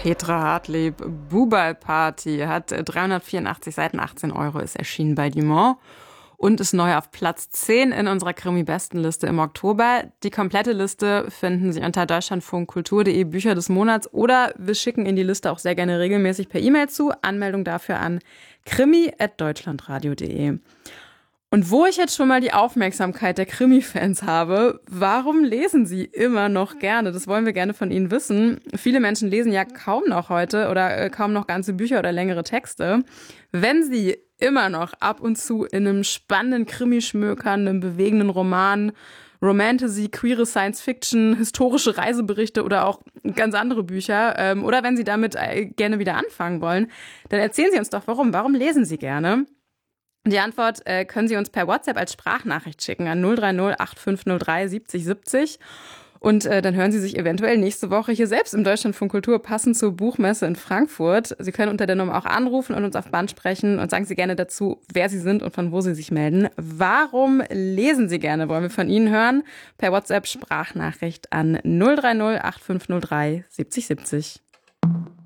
Petra Hartlieb, Bubal Party, hat 384 Seiten, 18 Euro, ist erschienen bei Dumont und ist neu auf Platz 10 in unserer Krimi-Bestenliste im Oktober. Die komplette Liste finden Sie unter deutschlandfunkkultur.de Bücher des Monats oder wir schicken Ihnen die Liste auch sehr gerne regelmäßig per E-Mail zu. Anmeldung dafür an krimi@deutschlandradio.de. Und wo ich jetzt schon mal die Aufmerksamkeit der Krimi-Fans habe, warum lesen Sie immer noch gerne? Das wollen wir gerne von Ihnen wissen. Viele Menschen lesen ja kaum noch heute oder kaum noch ganze Bücher oder längere Texte. Wenn Sie immer noch ab und zu in einem spannenden Krimi schmökern, einem bewegenden Roman, Romantasy, queere Science-Fiction, historische Reiseberichte oder auch ganz andere Bücher, oder wenn Sie damit gerne wieder anfangen wollen, dann erzählen Sie uns doch, warum. Warum lesen Sie gerne? Die Antwort können Sie uns per WhatsApp als Sprachnachricht schicken an 030 8503 70 70. Und dann hören Sie sich eventuell nächste Woche hier selbst im Deutschlandfunk Kultur passend zur Buchmesse in Frankfurt. Sie können unter der Nummer auch anrufen und uns auf Band sprechen und sagen Sie gerne dazu, wer Sie sind und von wo Sie sich melden. Warum lesen Sie gerne? Wollen wir von Ihnen hören? Per WhatsApp Sprachnachricht an 030 8503 70 70.